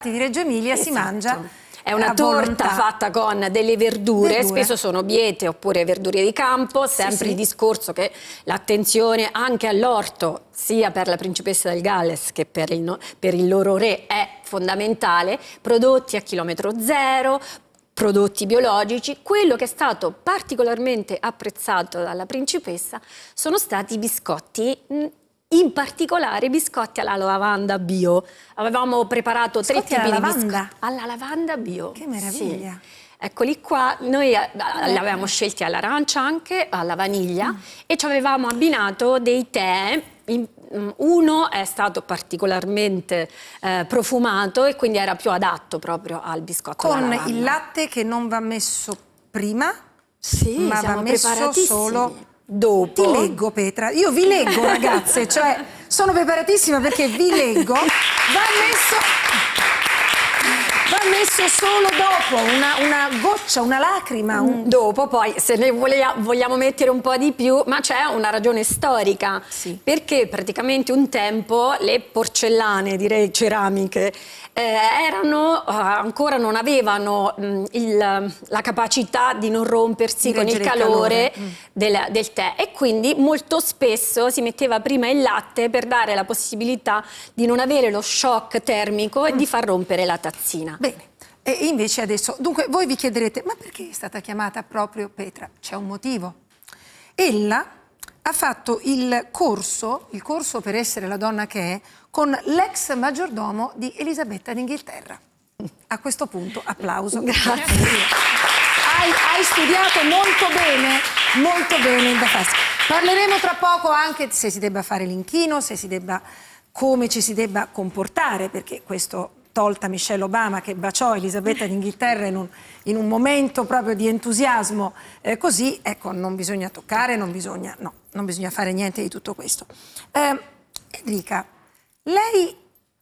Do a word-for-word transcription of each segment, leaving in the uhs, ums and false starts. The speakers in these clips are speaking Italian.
di Reggio Emilia esatto. si mangia. È una torta fatta con delle verdure, verdure, spesso sono biete oppure verdure di campo, sempre sì, sì. il discorso che l'attenzione anche all'orto, sia per la principessa del Galles che per il, per il loro re, è fondamentale, prodotti a chilometro zero, prodotti biologici. Quello che è stato particolarmente apprezzato dalla principessa sono stati i biscotti, in particolare biscotti alla lavanda bio. Avevamo preparato tre tipi alla di lavanda. biscotti alla lavanda bio. Che meraviglia! Sì. Eccoli qua, noi li avevamo scelti all'arancia anche, alla vaniglia, mm. e ci avevamo abbinato dei tè. Uno è stato particolarmente eh, profumato e quindi era più adatto proprio al biscotto alla lavanda. Con il latte che non va messo prima, sì, ma va messo solo dopo. Ti leggo, Petra, io vi leggo, ragazze, cioè sono preparatissima perché vi leggo. Va messo, va messo solo dopo, una, una goccia, una lacrima. Un... Dopo, poi, se ne voglia, vogliamo mettere un po' di più, ma c'è una ragione storica, sì. perché praticamente un tempo le porcellane, direi ceramiche, eh, erano, uh, ancora non avevano mh, il, la capacità di non rompersi di con il calore, calore. Mm. del, del tè, e quindi molto spesso si metteva prima il latte per dare la possibilità di non avere lo shock termico e mm. di far rompere la tazzina. Bene. E invece adesso, dunque voi vi chiederete, ma perché è stata chiamata proprio Petra? C'è un motivo. Ella ha fatto il corso, il corso per essere la donna che è, con l'ex maggiordomo di Elisabetta d'Inghilterra. A questo punto, applauso. Grazie. Hai, hai studiato molto bene, molto bene da farsi. Parleremo tra poco anche se si debba fare l'inchino, se si debba, come ci si debba comportare, perché questo... tolta Michelle Obama che baciò Elisabetta d'Inghilterra in un, in un momento proprio di entusiasmo, eh, così, ecco, non bisogna toccare, non bisogna, no, non bisogna fare niente di tutto questo. Eh, Enrica, lei,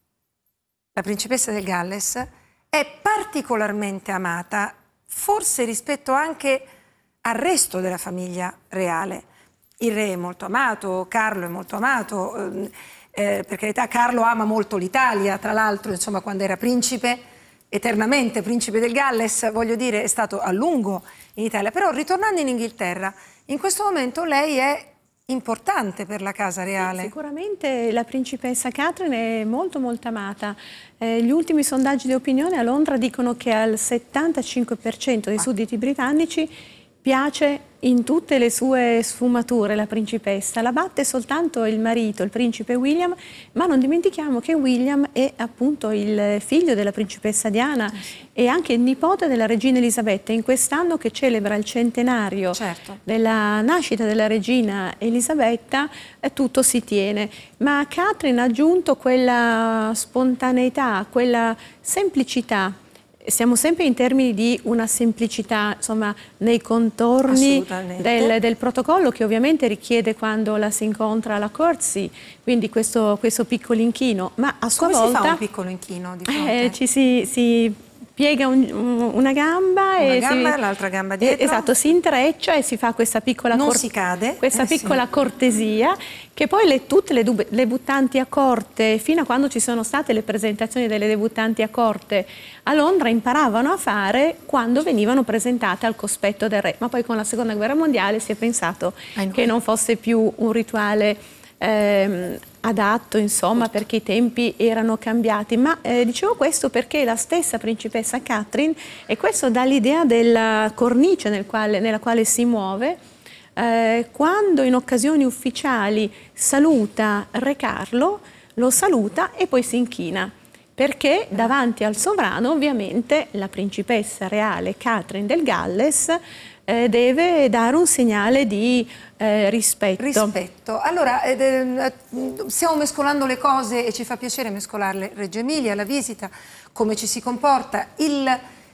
la principessa del Galles, è particolarmente amata, forse rispetto anche al resto della famiglia reale. Il re è molto amato, Carlo è molto amato, ehm, Eh, per carità, Carlo ama molto l'Italia, tra l'altro, insomma, quando era principe, eternamente principe del Galles, voglio dire, è stato a lungo in Italia. Però, ritornando in Inghilterra, in questo momento lei è importante per la casa reale. Sicuramente la principessa Catherine è molto molto amata. Eh, gli ultimi sondaggi di opinione a Londra dicono che al settantacinque per cento dei sudditi britannici piace in tutte le sue sfumature la principessa. La batte soltanto il marito, il principe William, ma non dimentichiamo che William è appunto il figlio della principessa Diana e anche il nipote della regina Elisabetta. In quest'anno che celebra il centenario certo. della nascita della regina Elisabetta, eh, tutto si tiene. Ma Catherine ha aggiunto quella spontaneità, quella semplicità. Siamo sempre in termini di una semplicità, insomma, nei contorni del, del protocollo che ovviamente richiede quando la si incontra la courtesy, quindi questo, questo piccolo inchino, ma a sua Come volta... Come si fa un piccolo inchino di fronte? Eh, ci si... si piega un, un, una gamba una e gamba, l'altra gamba dietro. Eh, esatto, si intreccia e si fa questa piccola, non si cade. questa eh, piccola sì. cortesia che poi le, tutte le, le debuttanti a corte, fino a quando ci sono state le presentazioni delle debuttanti a corte a Londra, imparavano a fare quando venivano presentate al cospetto del re. Ma poi con la seconda guerra mondiale si è pensato che non fosse più un rituale Ehm, adatto, insomma, perché i tempi erano cambiati. Ma eh, dicevo questo perché la stessa principessa Catherine, e questo dà l'idea della cornice nel quale, nella quale si muove, eh, quando in occasioni ufficiali saluta Re Carlo, lo saluta e poi si inchina, perché davanti al sovrano ovviamente la principessa reale Catherine del Galles eh, deve dare un segnale di eh, rispetto. Rispetto. Allora, eh, stiamo mescolando le cose e ci fa piacere mescolarle. Reggio Emilia, la visita, come ci si comporta, il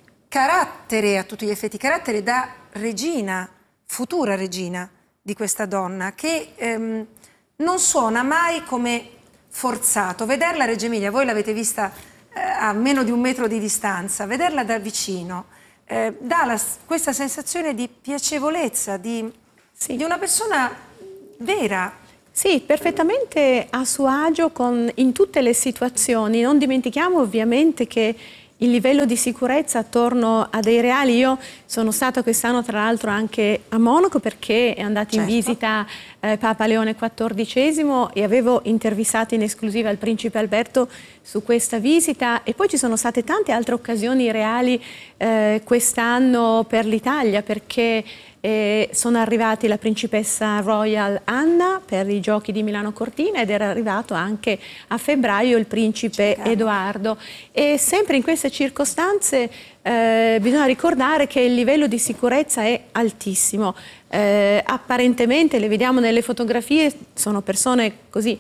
carattere, a tutti gli effetti, carattere da regina, futura regina di questa donna, che ehm, non suona mai come forzato. Vederla a Reggio Emilia, voi l'avete vista eh, a meno di un metro di distanza, vederla da vicino eh, dà la, questa sensazione di piacevolezza, di, sì. di una persona vera. Sì, perfettamente a suo agio con, in tutte le situazioni. Non dimentichiamo ovviamente che il livello di sicurezza attorno a dei reali, io sono stata quest'anno tra l'altro anche a Monaco perché è andato certo. in visita eh, Papa Leone quattordicesimo e avevo intervistato in esclusiva il principe Alberto su questa visita, e poi ci sono state tante altre occasioni reali eh, quest'anno per l'Italia, perché Eh, sono arrivati la principessa Royal Anna per i giochi di Milano Cortina ed era arrivato anche a febbraio il principe Ciao. Edoardo, e sempre in queste circostanze eh, bisogna ricordare che il livello di sicurezza è altissimo. Eh, apparentemente, le vediamo nelle fotografie, sono persone così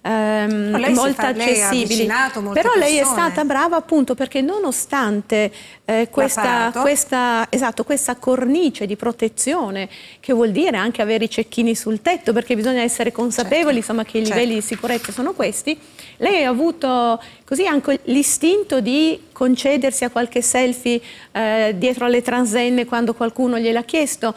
Um, molto fa, accessibili, lei però lei è stata brava appunto perché nonostante eh, questa, questa, esatto, questa cornice di protezione, che vuol dire anche avere i cecchini sul tetto, perché bisogna essere consapevoli certo. insomma, che i livelli certo. di sicurezza sono questi, lei ha avuto così anche l'istinto di concedersi a qualche selfie eh, dietro alle transenne quando qualcuno gliel'ha chiesto,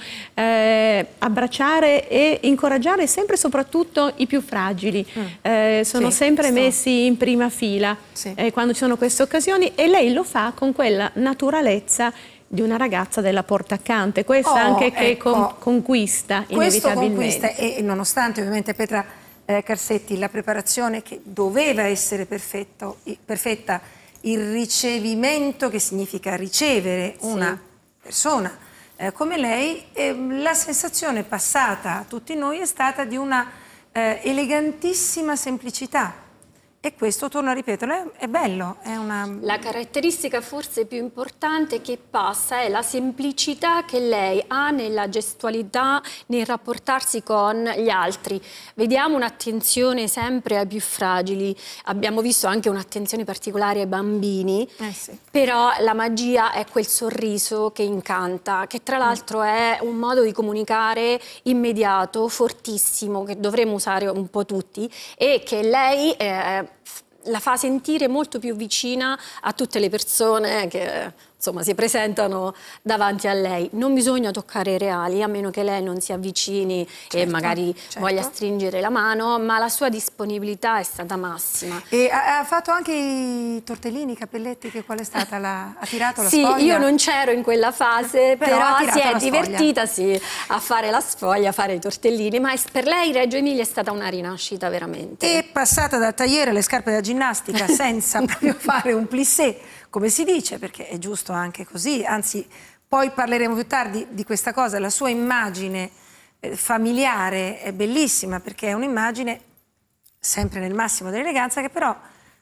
eh, abbracciare e incoraggiare sempre e soprattutto i più fragili. Mm. Eh, sono sì, sempre questo... messi in prima fila sì. eh, quando ci sono queste occasioni, e lei lo fa con quella naturalezza di una ragazza della porta accanto, questa oh, anche che ecco, con, conquista inevitabilmente. Questo conquista, e nonostante ovviamente Petra eh, Carsetti la preparazione che doveva essere perfetto, perfetta, il ricevimento, che significa ricevere sì. una persona eh, come lei, eh, la sensazione passata a tutti noi è stata di una eh, elegantissima semplicità. E questo, torno a ripetere, è bello. È una... La caratteristica forse più importante che passa è la semplicità che lei ha nella gestualità, nel rapportarsi con gli altri. Vediamo un'attenzione sempre ai più fragili, abbiamo visto anche un'attenzione particolare ai bambini, eh sì. però la magia è quel sorriso che incanta, che tra l'altro è un modo di comunicare immediato, fortissimo, che dovremmo usare un po' tutti, e che lei... Eh, la fa sentire molto più vicina a tutte le persone che insomma si presentano davanti a lei. Non bisogna toccare i reali, a meno che lei non si avvicini certo, e magari certo. voglia stringere la mano, ma la sua disponibilità è stata massima. E ha, ha fatto anche i tortellini, i cappelletti, che qual è stata la... ha tirato la sì, sfoglia? Sì, io non c'ero in quella fase, però, però si è divertita sì, a fare la sfoglia, a fare i tortellini, ma per lei Reggio Emilia è stata una rinascita veramente. È passata dal tagliere alle scarpe da ginnastica senza proprio fare un plissé, come si dice, perché è giusto anche così, anzi poi parleremo più tardi di questa cosa. La sua immagine eh, familiare è bellissima, perché è un'immagine sempre nel massimo dell'eleganza, che però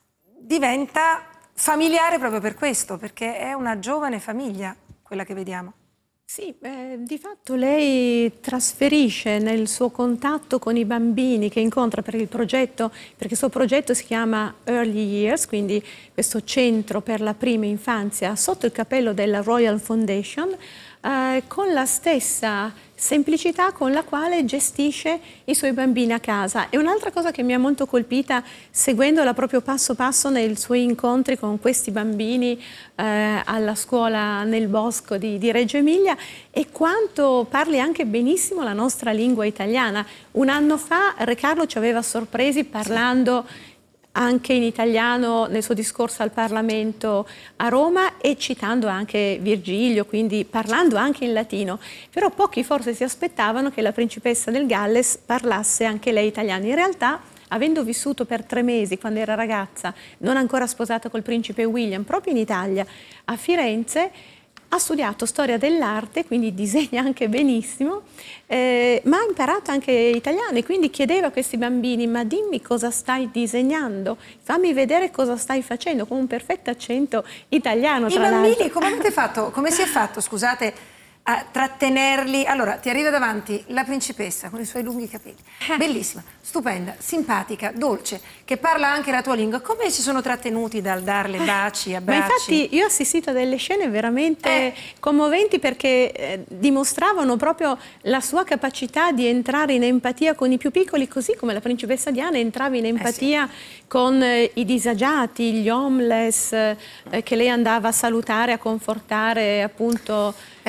diventa familiare proprio per questo, perché è una giovane famiglia quella che vediamo. Sì, eh, di fatto lei trasferisce nel suo contatto con i bambini che incontra per il progetto, perché il suo progetto si chiama Early Years, quindi questo centro per la prima infanzia sotto il cappello della Royal Foundation, eh, con la stessa semplicità con la quale gestisce i suoi bambini a casa. E un'altra cosa che mi ha molto colpita, seguendola proprio passo passo nei suoi incontri con questi bambini eh, alla scuola nel bosco di, di Reggio Emilia, è quanto parli anche benissimo la nostra lingua italiana. Un anno fa Re Carlo ci aveva sorpresi parlando sì. anche in italiano nel suo discorso al Parlamento a Roma, e citando anche Virgilio, quindi parlando anche in latino. Però pochi forse si aspettavano che la principessa del Galles parlasse anche lei italiano. In realtà, avendo vissuto per tre mesi, quando era ragazza, non ancora sposata col principe William, proprio in Italia, a Firenze, ha studiato storia dell'arte, quindi disegna anche benissimo, eh, ma ha imparato anche italiano, e quindi chiedeva a questi bambini: ma dimmi cosa stai disegnando, fammi vedere cosa stai facendo, con un perfetto accento italiano. I bambini come avete fatto, come si è fatto, scusate, a trattenerli? Allora, ti arriva davanti la principessa con i suoi lunghi capelli, bellissima, stupenda, simpatica, dolce, che parla anche la tua lingua. Come si sono trattenuti dal darle baci, abbracci? Ma infatti io ho assistito a delle scene veramente eh. commoventi, perché eh, dimostravano proprio la sua capacità di entrare in empatia con i più piccoli, così come la principessa Diana entrava in empatia eh sì. con eh, i disagiati, gli homeless, eh, che lei andava a salutare, a confortare, appunto. Eh sì,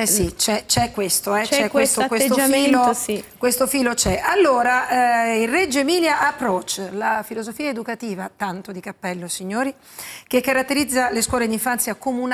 c'è questo, eh, c'è questo, questo questo filo, sì. questo filo c'è. Allora, eh, il Reggio Emilia Approach, la filosofia educativa, tanto di cappello signori, che caratterizza le scuole d'infanzia comunali